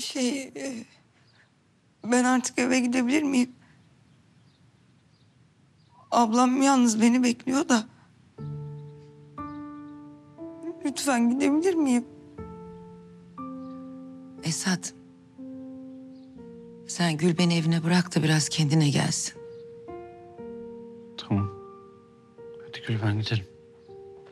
Şey, ben artık eve gidebilir miyim? Ablam yalnız beni bekliyor da. Lütfen gidebilir miyim? Esat, sen Gülben'i evine bırak da biraz kendine gelsin. Tamam. Hadi Gülben gidelim.